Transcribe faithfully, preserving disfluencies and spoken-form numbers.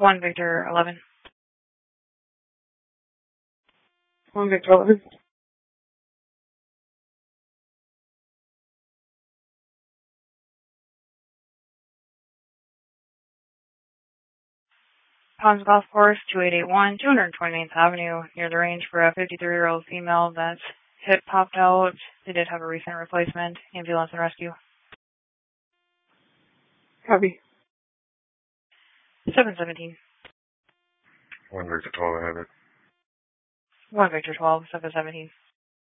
one Victor eleven. one Victor eleven. Ponds Golf Course, two eight eight one, two hundred twenty-ninth Avenue, near the range for a fifty-three-year-old female that's hip popped out. They did have a recent replacement. Ambulance and rescue. Copy. seven seventeen. one Victor twelve, I have it. one Victor twelve, seven seventeen.